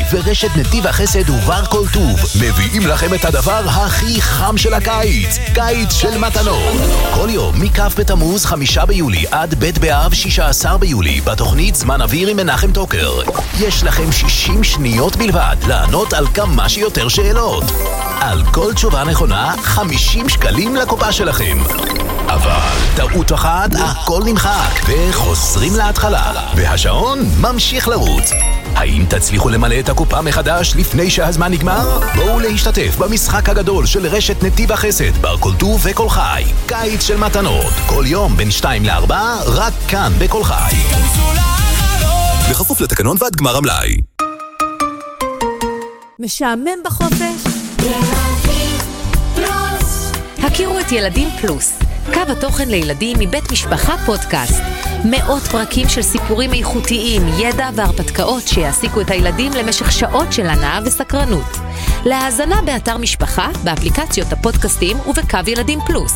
ורשת נתיב החסד ובר כל טוב מביאים לכם את הדבר הכי חם של הקיץ, קיץ של מתנות. כל יום מכף בתמוז 5 ביולי עד ב' באב 16 ביולי בתוכנית זמן אוויר עם מנחם טוקר. יש לכם 60 שניות בלבד לענות על כמה שיותר שאלות. על כל תשובה נכונה 50 שקלים לקופה שלכם. אבל טעות אחת, הכל נמחק וחוזרים להתחלה והשעון ממשיך לרוץ. האם תצליחו למלא את הקופה מחדש לפני שהזמן נגמר? בואו להשתתף במשחק הגדול של רשת נתיב החסד בר כל טוב וכל חי, קיץ של מתנות, כל יום בין 2 ל-4 רק כאן בכל חי, בכפוף לתקנון ועד גמר המלאי. משעמם בחופש? הכירו את ילדים פלוס, קו התוכן לילדים מבית משפחה פודקאסט. 100 פרקים של סיפורים איכותיים, ידע והרפתקאות שיעסיקו את הילדים למשך שעות של הנאה וסקרנות. להאזנה באתר משפחה, באפליקציות הפודקאסטים ובקו ילדים פלוס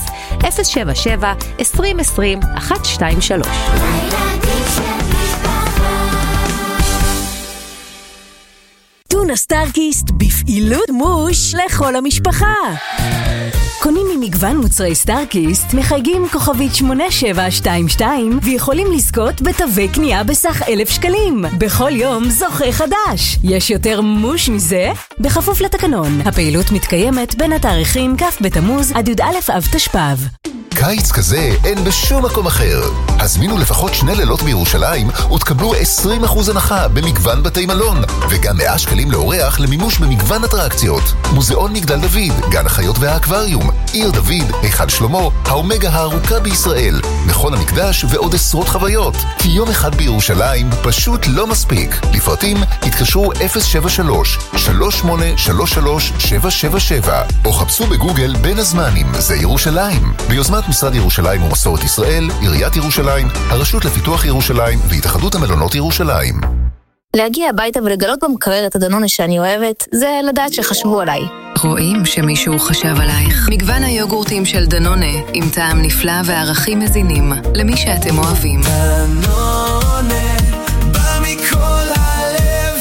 077-2020-123. טונה סטארקיסט בפעילות מוש לכל המשפחה. קונים ממגוון מוצרי סטארקיסט, מחייגים כוכבית 8722 ויכולים לזכות בתווי קנייה בסך 1,000 שקלים. בכל יום זוכה חדש. יש יותר מוש מזה? בכפוף לתקנון. הפעילות מתקיימת בין התאריכים כ' בתמוז עד י"א אב תשפ"ב. קיץ כזה אין בשום מקום אחר. הזמינו לפחות 2 לילות בירושלים ותקבלו 20% הנחה במגוון בתי מלון, וגם 100 שקלים לאורח למימוש במגוון אטרקציות. מוזיאון מגדל דוד, גן החיות והאקווריום, עיר דוד, היכל שלמה, האומגה הארוכה בישראל, מכון המקדש ועוד עשרות חוויות. כי יום אחד בירושלים פשוט לא מספיק. לפרטים התקשרו 073-3833-777 או חפשו בגוגל בין הזמנים זה ירושלים. ביוזמת משרד ירושלים ומסורת ישראל, עיריית ירושלים, הרשות לפיתוח ירושלים והתאחדות המלונות ירושלים. להגיע הביתה ולגלות במקרר את הדנונה שאני אוהבת, זה לדעת שחשבו עליי. רואים שמישהו חשב עלייך. מגוון היוגורטים של דנונה, עם טעם נפלא וערכים מזינים, למי שאתם אוהבים. דנונה, בא מכל הלב.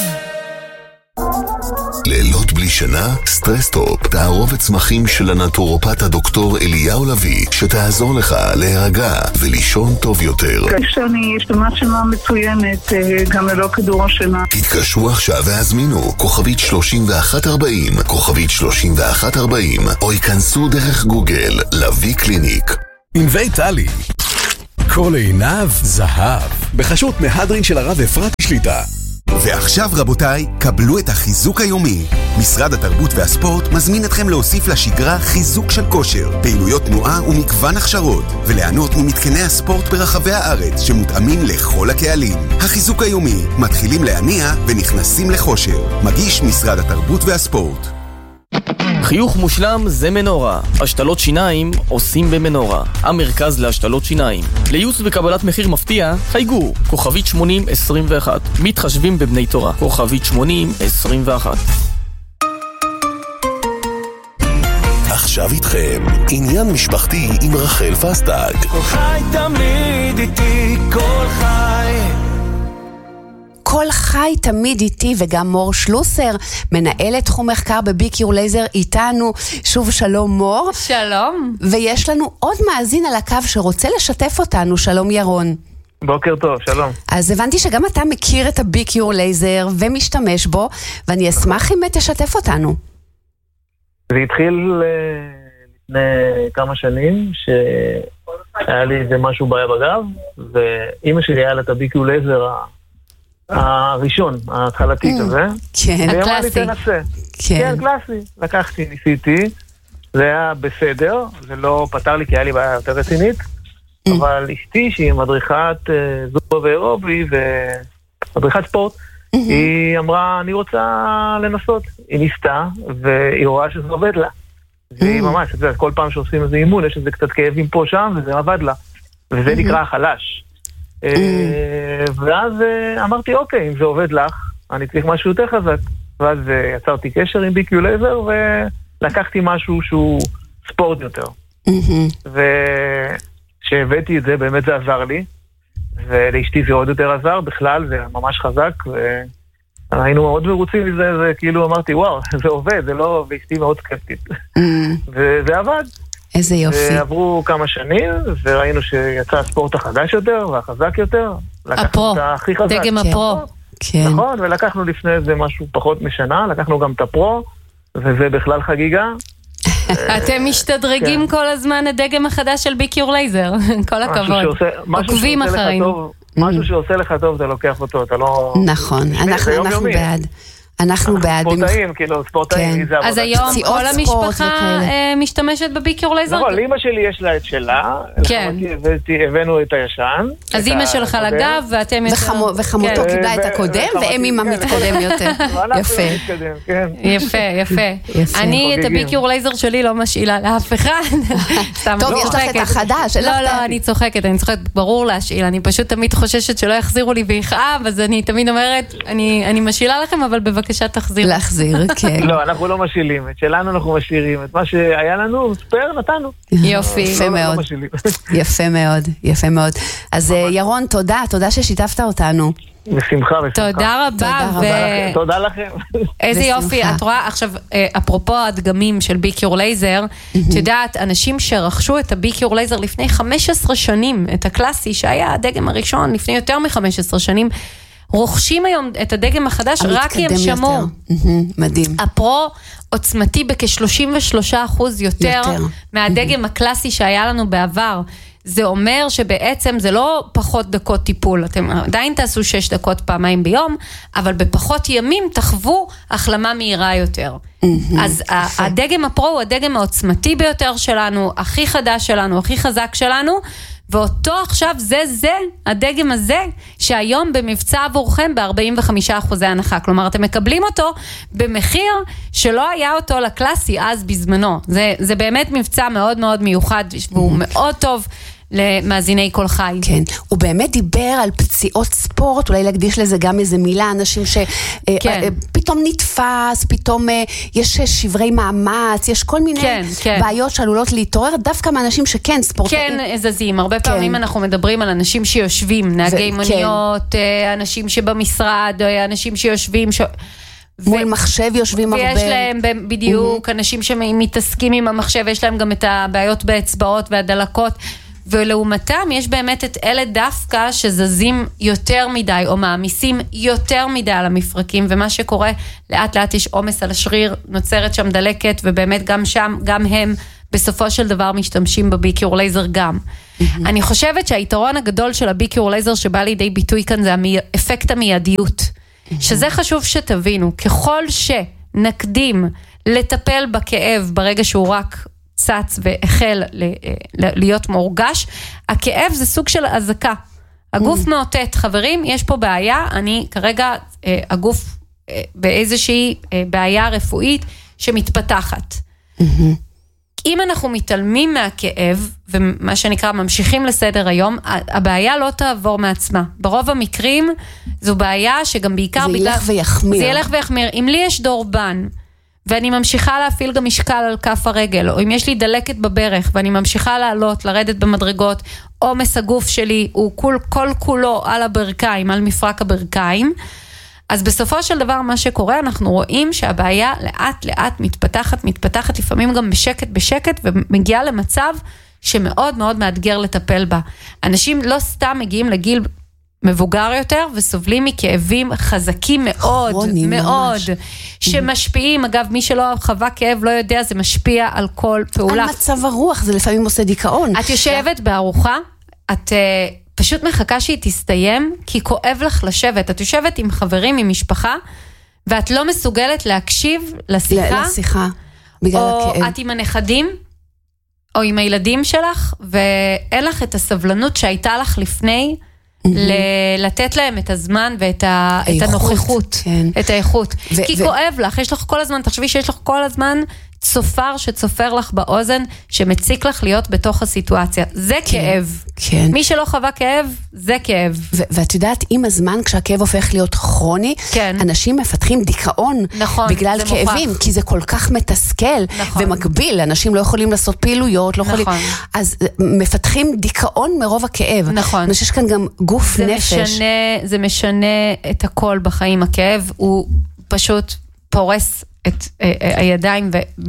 לילות בלי שינה? סטרסטופ, תערובת צמחים של הנטורופט הדוקטור אליהו לוי, שתעזור לך להירגע ולישון טוב יותר. כשאני אשתמש שינה מצוינת, גם ללא כדור השינה. תתקשרו עכשיו והזמינו כוכבית 3140, כוכבית 3140, או ייכנסו דרך גוגל לוי קליניק. ענבי טלי, כל עיניו זהב, בחשות מהדרין של הרב אפרת שליטה. ועכשיו רבותיי, קבלו את החיזוק היומי. משרד התרבות והספורט מזמין אתכם להוסיף לשגרה חיזוק של כושר, פעילויות תנועה ומגוון הכשרות, וליהנות ממתקני הספורט ברחבי הארץ שמותאמים לכל הקהלים. החיזוק היומי, מתחילים להניע ונכנסים לחושר. מגיש משרד התרבות והספורט. חיוך מושלם זה מנורה. השתלות שיניים עושים במנורה. המרכז להשתלות שיניים. לייעוץ וקבלת מחיר מפתיע, חייגו כוכבית 8021. מתחשבים בבני תורה. כוכבית 8021. עכשיו איתכם עניין משפחתי עם רחל פסטג. כל חי תמיד איתי, כל חי. כל חי תמיד איתי, וגם מור שלוסר, מנהלת תחום מחקר בביקיור לייזר איתנו. שוב שלום מור. שלום. ויש לנו עוד מאזין על הקו שרוצה לשתף אותנו. שלום ירון. בוקר טוב, שלום. אז הבנתי שגם אתה מכיר את הביקיור לייזר ומשתמש בו, ואני אשמח אם תשתף אותנו. זה התחיל לפני כמה שנים, שהיה לי איזה משהו בעיה בגב, ואמא שלי היה לה את הביקיור לייזר הראשון, ההתחלתי כזה. כן, הקלאסי. כן, קלאסי. לקחתי, ניסיתי, זה היה בסדר, זה לא פתר לי כי היה לי בעיה יותר רצינית, אבל אשתי שהיא מדריכת זובה ואירובי ומדריכת ספורט, היא אמרה, אני רוצה לנסות. היא ניסתה, והיא רואה שזה עובד לה. והיא ממש, כל פעם שעושים איזה אימון, יש איזה קצת כאבים פה שם, וזה עבד לה. וזה נקרא החלש. ואז אמרתי, אוקיי, אם זה עובד לך, אני צריך משהו יותר חזק. ואז יצרתי קשר עם ביקיור לייזר, ולקחתי משהו שהוא ספורט יותר. וכשהבאתי את זה, באמת זה עזר לי, ולאשתי זה עוד יותר עזר, בכלל זה ממש חזק, היינו מאוד מרוצים מזה, זה כאילו אמרתי, וואו, זה עובד, זה לא, ואשתי מאוד סקפטית. וזה עבד. איזה יופי. ועברו כמה שנים, וראינו שיצא הספורט החדש יותר, והחזק יותר. הפרו, דגם הפרו. כן. נכון, ולקחנו לפני זה משהו פחות משנה, לקחנו גם את הפרו, וזה בכלל חגיגה. אתם משתדרגים כל הזמן הדגם החדש של ביקיור לייזר, כל הכבוד. עוקבים אחרינו. משהו שעושה לך טוב, אתה לוקח אותו, אתה לא... נכון, אנחנו בעד. אנחנו בעד. ספורטאים, כאילו, ספורטאים. אז היום כל המשפחה משתמשת בביקיור לייזר? נכון, לאמא שלי יש לה את שלה. כן. הבאנו את הישן. אז אמא שלך לגב, ואתם יותר... וחמותו קיבלה את הקודם, והם עם המתקדם יותר. יפה. יפה, יפה. אני את הביקיור לייזר שלי לא משאילה לאף אחד. טוב, יש לך את החדש. לא, אני צוחקת, ברור להשאיל. אני פשוט תמיד חוששת שלא יחזירו לי ויכאב, אז אני תמיד אומרת, אני משאילה לכם, אבל בבקשה תחזיר. להחזיר, כן. לא, אנחנו לא משאילים. את שלנו אנחנו משאירים. את מה שהיה לנו, ספר, נתנו. יופי. יפה מאוד. יפה מאוד, יפה מאוד. אז ירון, תודה ששיתפת אותנו. בשמחה. תודה רבה. תודה לכם. איזה יופי. את רואה, עכשיו, אפרופו הדגמים של ביקיור לייזר, את יודעת, אנשים שרכשו את הביקיור לייזר לפני 15 שנים, את הקלאסי, שהיה הדגם הראשון לפני יותר מ-15 שנים, רוכשים היום את הדגם החדש רק כי הם שמעו. מדהים. הפרו עוצמתי בכ-33% יותר מהדגם הקלאסי שהיה לנו בעבר. זה אומר שבעצם זה לא פחות דקות טיפול, אתם עדיין תעשו 6 דקות פעמיים ביום, אבל בפחות ימים תחוו החלמה מהירה יותר. אז הדגם הפרו הוא הדגם העוצמתי ביותר שלנו, הכי חדש שלנו, הכי חזק שלנו, ואותו עכשיו זה, הדגם הזה, שהיום במבצע עבורכם ב-45% הנחה. כלומר, אתם מקבלים אותו במחיר שלא היה אותו לקלאסי אז בזמנו. זה באמת מבצע מאוד מאוד מיוחד, והוא מאוד טוב למאזיני כל חי. כן, הוא באמת דיבר על פציעות ספורט, אולי להקדיש לזה גם איזה מילה, אנשים שפתאום נתפס, פתאום יש שברי מאמץ, יש כל מיני בעיות שעלולות להתעורר, דווקא מאנשים שכן ספורטאים. כן, זזים. הרבה פעמים אנחנו מדברים על אנשים שיושבים, נהגי מוניות, אנשים שבמשרד, אנשים שיושבים... מול מחשב יושבים הרבה. ויש להם בדיוק אנשים שמתעסקים עם המחשב, יש להם גם את הבעיות באצבעות והדלקות, ולעומתם יש באמת את אלה דווקא שזזים יותר מדי, או מעמיסים יותר מדי על המפרקים, ומה שקורה, לאט לאט יש עומס על השריר, נוצרת שם דלקת, ובאמת גם שם, גם הם, בסופו של דבר משתמשים בביקיור לייזר גם. אני חושבת שהיתרון הגדול של הביקיור לייזר שבא לידי ביטוי כאן, זה אפקט המיידיות. שזה חשוב שתבינו, ככל שנקדים לטפל בכאב ברגע שהוא רק צץ והחל להיות מורגש, הכאב זה סוג של הזקה. הגוף מאותת, חברים, יש פה בעיה, אני כרגע הגוף באיזושהי בעיה רפואית שמתפתחת. אם אנחנו מתעלמים מהכאב, ומה שנקרא ממשיכים לסדר היום, הבעיה לא תעבור מעצמה. ברוב המקרים, זו בעיה שגם בעיקר... זה ילך ויחמיר. זה ילך ויחמיר. אם לי יש דורבן, ואני ממשיכה להפעיל גם משקל על כף הרגל, או אם יש לי דלקת בברך, ואני ממשיכה לעלות, לרדת במדרגות, עומס הגוף שלי הוא כל כולו על הברכיים, על מפרק הברכיים, אז בסופו של דבר מה שקורה, אנחנו רואים שהבעיה לאט לאט מתפתחת, לפעמים גם בשקט, ומגיעה למצב שמאוד מאוד מאתגר לטפל בה. אנשים לא סתם מגיעים לגיל מבוגר יותר, וסובלים מכאבים חזקים מאוד, מאוד, שמשפיעים, אגב, מי שלא חווה כאב לא יודע, זה משפיע על כל פעולה. על מצב הרוח, זה לפעמים עושה דיכאון. את יושבת בארוחה, את... פשוט מחכה שהיא תסתיים, כי כואב לך לשבת. את יושבת עם חברים, עם משפחה, ואת לא מסוגלת להקשיב לשיחה. לשיחה, בגלל הכאב. או את עם הנכדים, או עם הילדים שלך, ואין לך את הסבלנות שהייתה לך לפני, לתת להם את הזמן ואת הנוכחות, את האיכות. כי כואב לך, יש לך כל הזמן, תחשבי שיש לך כל הזמן צופר שצופר לך באוזן, שמציק לך להיות בתוך הסיטואציה. זה כאב. כן. מי שלא חווה כאב, זה כאב. ואת יודעת, עם הזמן, כשהכאב הופך להיות כרוני, אנשים מפתחים דיכאון, בגלל כאבים, כי זה כל כך מתסכל, ומקביל, אנשים לא יכולים לעשות פעילויות, לא יכולים, אז מפתחים דיכאון מרוב הכאב. נכון. יש כאן גם גוף נפש. זה משנה את הכל בחיים. הכאב הוא פשוט פורס את הידיים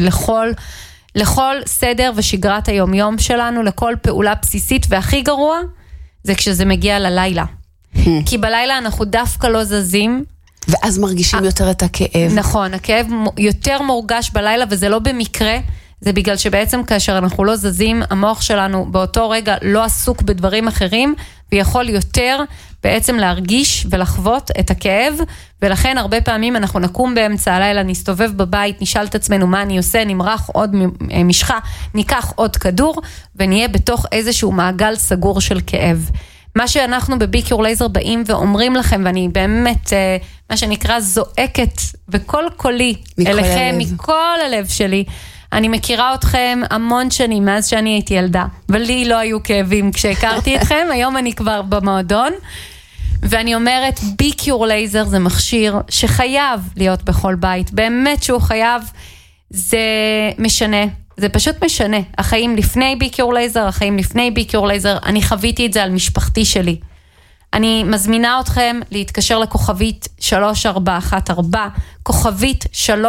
לכל סדר ושגרת היומיום שלנו, לכל פעולה בסיסית, והכי גרוע זה כשזה מגיע ללילה. כי בלילה אנחנו דווקא לא זזים. ואז מרגישים יותר את הכאב. נכון, הכאב יותר מורגש בלילה, וזה לא במקרה, זה בגלל שבעצם כאשר אנחנו לא זזים, המוח שלנו באותו רגע לא עסוק בדברים אחרים, ויכול יותר בעצם להרגיש ולחוות את הכאב, ולכן הרבה פעמים אנחנו נקום באמצע הלילה, נסתובב בבית, נשאל את עצמנו מה אני עושה, נמרח עוד משחה, ניקח עוד כדור, ונהיה בתוך איזשהו מעגל סגור של כאב. מה שאנחנו בביקיור לייזר באים ואומרים לכם, ואני באמת, מה שנקרא, זועקת בכל קולי אליכם, מכל הלב שלי, אני מכירה אתכם המון שנים, מאז שאני הייתי ילדה, ולי לא היו כאבים כשהכרתי אתכם, היום אני כבר במועדון, ואני אומרת, ביקיור לייזר זה מכשיר שחייב להיות בכל בית, באמת שהוא חייב, זה משנה, זה פשוט משנה, החיים לפני ביקיור לייזר, החיים לפני ביקיור לייזר, אני חוויתי את זה על משפחתי שלי, אני מזמינה אתכם להתקשר לכוכבית 3414, כוכבית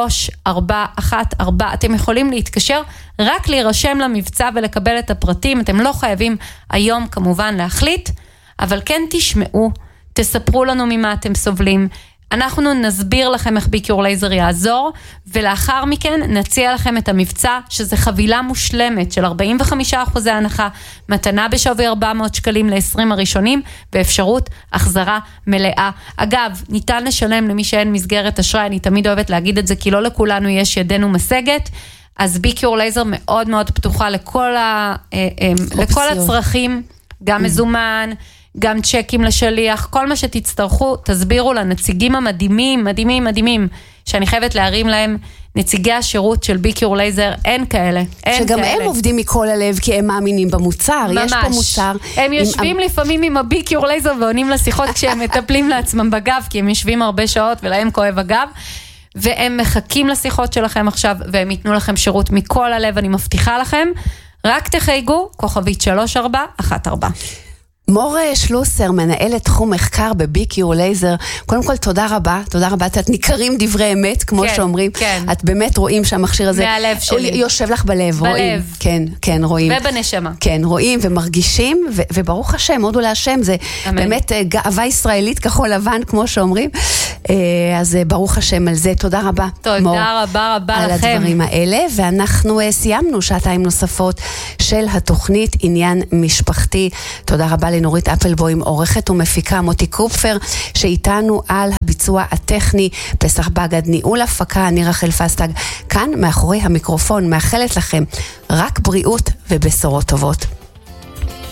3414, אתם יכולים להתקשר, רק להירשם למבצע ולקבל את הפרטים, אתם לא חייבים היום כמובן להחליט, אבל כן תשמעו, תספרו לנו ממה אתם סובלים, אנחנו נסביר לכם איך ביקיור לייזר יעזור, ולאחר מכן נציע לכם את המבצע, שזה חבילה מושלמת של 45% הנחה, מתנה בשווי 400 שקלים ל-20 הראשונים, ואפשרות החזרה מלאה. אגב, ניתן לשלם למי שאין מסגרת אשראי, אני תמיד אוהבת להגיד את זה, כי לא לכולנו יש ידנו משגת, אז ביקיור לייזר מאוד מאוד פתוחה לכל הצרכים, גם מזומן, גם צ'קים לשליח, כל מה שתצטרכו, תסבירו לנציגים המדהימים, מדהימים, מדהימים, שאני חייבת להרים להם, נציגי השירות של ביקיור לייזר, אין כאלה, אין שגם כאלה. הם עובדים מכל הלב, כי הם מאמינים במוצר, ממש. יש פה מוצר. הם יושבים לפעמים עם הביקיור לייזר, ועונים לשיחות כשהם מטפלים לעצמם בגב, כי הם יושבים הרבה שעות, ולהם כואב הגב, והם מחכים לשיחות שלכם עכשיו, והם ייתנו לכם שירות מכל הלב, אני מבטיחה לכם, רק תחייגו, כוכבית 3414. מור שלוסר, מנהלת תחום מחקר בביקיור לייזר, קודם כל תודה רבה, את ניכרים דברי אמת, כמו שאומרים, את באמת רואים שהמכשיר הזה, מהלב שלי. יושב לך בלב, רואים, כן, רואים. ובנשמה. כן, רואים ומרגישים, וברוך השם, הודו להשם, זה באמת גאווה ישראלית כחול לבן, כמו שאומרים, אז ברוך השם על זה, תודה רבה. תודה רבה לכם. על הדברים האלה, ואנחנו סיימנו שעתיים נוספות של התוכנית עניין משפחתי, תודה רבה לנורית אפלבוים, עורכת ומפיקה מוטי קופפר, שאיתנו על הביצוע הטכני, פסח בגד, ניהול הפקה, אני רחל פסטג, כאן מאחורי המיקרופון, מאחלת לכם רק בריאות ובשורות טובות.